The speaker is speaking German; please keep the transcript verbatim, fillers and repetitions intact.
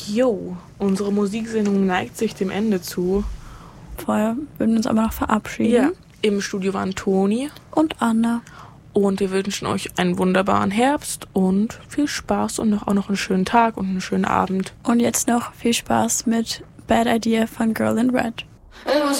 Jo, unsere Musiksendung neigt sich dem Ende zu. Vorher würden wir uns aber noch verabschieden. Ja, im Studio waren Toni und Anna. Und wir wünschen euch einen wunderbaren Herbst und viel Spaß und auch noch einen schönen Tag und einen schönen Abend. Und jetzt noch viel Spaß mit Bad Idea von Girl in Red.